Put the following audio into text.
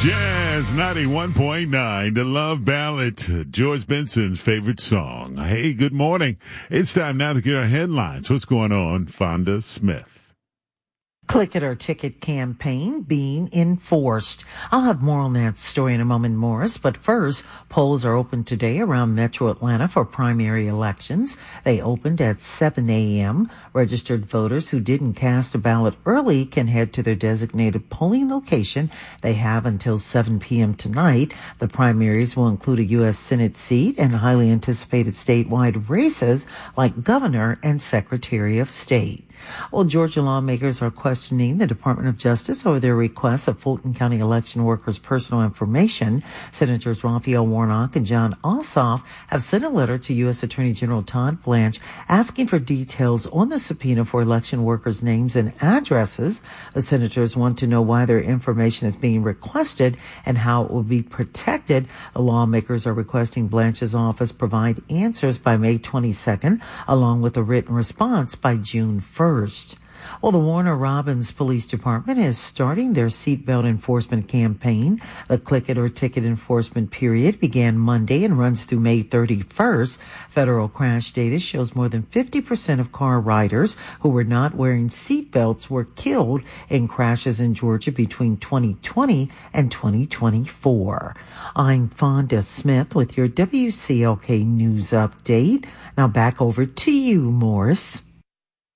Jazz 91.9, the love ballad, George Benson's favorite song. Hey, good morning. It's time now to get our headlines. What's going on, Fonda Smith? Click It or Ticket campaign being enforced. I'll have more on that story in a moment, Morris. But first, polls are open today around Metro Atlanta for primary elections. They opened at 7 a.m. Registered voters who didn't cast a ballot early can head to their designated polling location. They have until 7 p.m. tonight. The primaries will include a U.S. Senate seat and highly anticipated statewide races like governor and secretary of state. Well, Georgia lawmakers are questioning the Department of Justice over their request of Fulton County election workers' personal information. Senators Raphael Warnock and Jon Ossoff have sent a letter to U.S. Attorney General Todd Blanche asking for details on the subpoena for election workers' names and addresses. The senators want to know why their information is being requested and how it will be protected. The lawmakers are requesting Blanche's office provide answers by May 22nd, along with a written response by June 1st. Well, the Warner Robins Police Department is starting their seatbelt enforcement campaign. The Click It or Ticket enforcement period began Monday and runs through May 31st. Federal crash data shows more than 50% of car riders who were not wearing seatbelts were killed in crashes in Georgia between 2020 and 2024. I'm Fonda Smith with your WCLK News Update. Now back over to you, Morris.